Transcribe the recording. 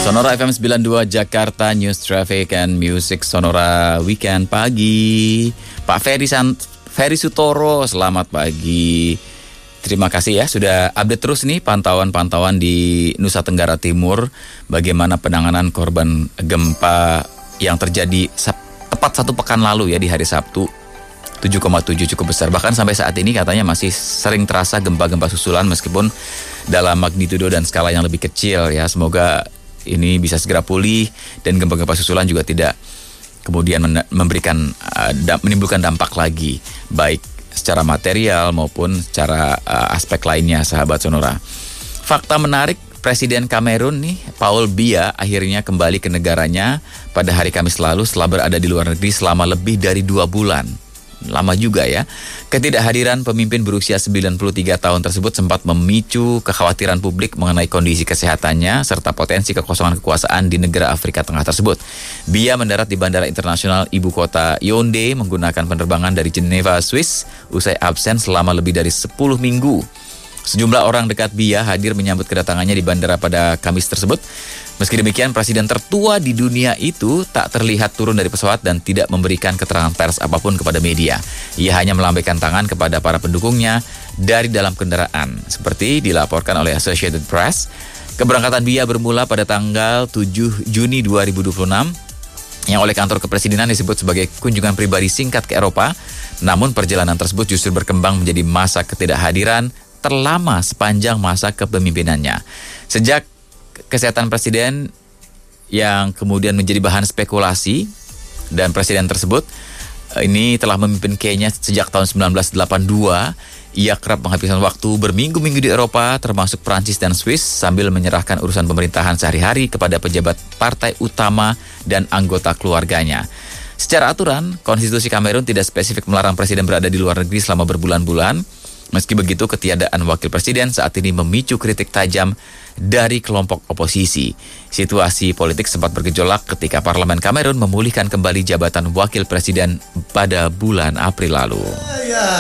Sonora FM 92 Jakarta, News Traffic and Music Sonora Weekend pagi. Pak Ferry Sutoro, selamat pagi. Terima kasih ya sudah update terus nih pantauan-pantauan di Nusa Tenggara Timur. Bagaimana penanganan korban gempa yang terjadi tepat 1 pekan lalu ya, di hari Sabtu. 7,7 cukup besar. Bahkan sampai saat ini katanya masih sering terasa gempa-gempa susulan meskipun dalam magnitudo dan skala yang lebih kecil ya. Semoga ini bisa segera pulih dan gempa-gempa susulan juga tidak kemudian menimbulkan dampak lagi, baik secara material maupun secara aspek lainnya, sahabat Sonora. Fakta menarik, Presiden Kamerun nih, Paul Biya, akhirnya kembali ke negaranya pada hari Kamis lalu setelah berada di luar negeri selama lebih dari 2 bulan. Lama juga ya. Ketidakhadiran pemimpin berusia 93 tahun tersebut sempat memicu kekhawatiran publik mengenai kondisi kesehatannya serta potensi kekosongan kekuasaan di negara Afrika Tengah tersebut. Biya mendarat di Bandara Internasional Ibu Kota Yaoundé menggunakan penerbangan dari Geneva, Swiss, usai absen selama lebih dari 10 minggu. Sejumlah orang dekat Biya hadir menyambut kedatangannya di bandara pada Kamis tersebut. Meski demikian, presiden tertua di dunia itu tak terlihat turun dari pesawat dan tidak memberikan keterangan pers apapun kepada media. Ia hanya melambaikan tangan kepada para pendukungnya dari dalam kendaraan. Seperti dilaporkan oleh Associated Press, keberangkatan Biya bermula pada tanggal 7 Juni 2026 yang oleh kantor kepresidenan disebut sebagai kunjungan pribadi singkat ke Eropa. Namun perjalanan tersebut justru berkembang menjadi masa ketidakhadiran terlama sepanjang masa kepemimpinannya. Sejak kesehatan presiden yang kemudian menjadi bahan spekulasi, dan presiden tersebut ini telah memimpin Kenya sejak tahun 1982. Ia kerap menghabiskan waktu berminggu-minggu di Eropa, termasuk Prancis dan Swiss, sambil menyerahkan urusan pemerintahan sehari-hari kepada pejabat partai utama dan anggota keluarganya. Secara aturan, konstitusi Kamerun tidak spesifik melarang presiden berada di luar negeri selama berbulan-bulan. Meski begitu, ketiadaan wakil presiden saat ini memicu kritik tajam dari kelompok oposisi. Situasi politik sempat bergejolak ketika Parlemen Kamerun memulihkan kembali jabatan wakil presiden pada bulan April lalu.